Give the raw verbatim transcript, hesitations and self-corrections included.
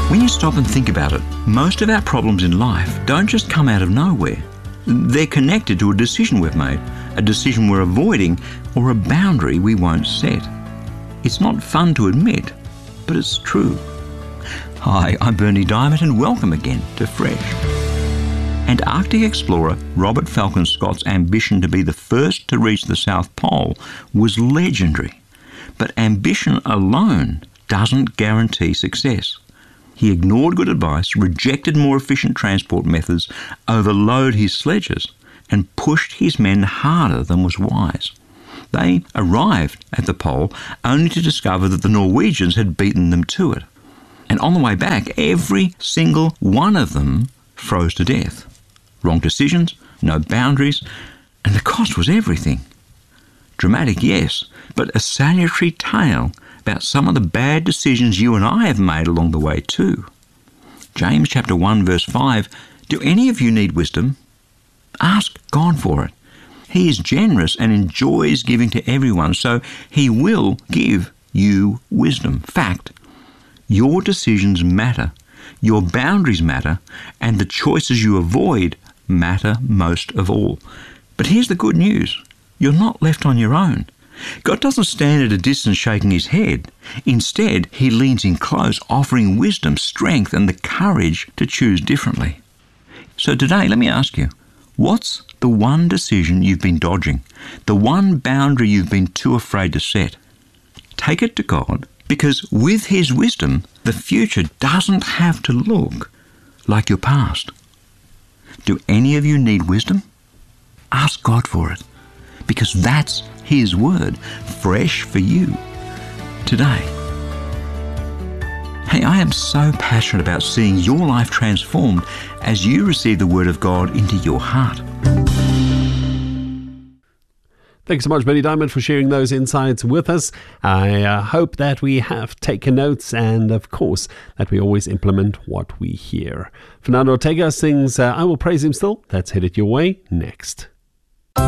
When you stop and think about it, most of our problems in life don't just come out of nowhere. They're connected to a decision we've made, a decision we're avoiding, or a boundary we won't set. It's not fun to admit, but it's true. Hi, I'm Berni Dymet and welcome again to Fresh. Antarctic explorer Robert Falcon Scott's ambition to be the first to reach the South Pole was legendary. But ambition alone doesn't guarantee success. He ignored good advice, rejected more efficient transport methods, overloaded his sledges, and pushed his men harder than was wise. They arrived at the pole only to discover that the Norwegians had beaten them to it. And on the way back, every single one of them froze to death. Wrong decisions, no boundaries, and the cost was everything. Dramatic, yes, but a salutary tale about some of the bad decisions you and I have made along the way too. James chapter one verse five, do any of you need wisdom? Ask God for it. He is generous and enjoys giving to everyone, so he will give you wisdom. Fact, your decisions matter, your boundaries matter, and the choices you avoid matter most of all. But here's the good news. You're not left on your own. God doesn't stand at a distance shaking his head. Instead, he leans in close, offering wisdom, strength, and the courage to choose differently. So today, let me ask you, what's the one decision you've been dodging? The one boundary you've been too afraid to set? Take it to God, because with his wisdom, the future doesn't have to look like your past. Do any of you need wisdom? Ask God for it, because that's his word, fresh for you today. Hey, I am so passionate about seeing your life transformed as you receive the word of God into your heart. Thanks so much, Berni Dymet, for sharing those insights with us. I uh, hope that we have taken notes and, of course, that we always implement what we hear. Fernando Ortega sings uh, I Will Praise Him Still. That's headed your way next.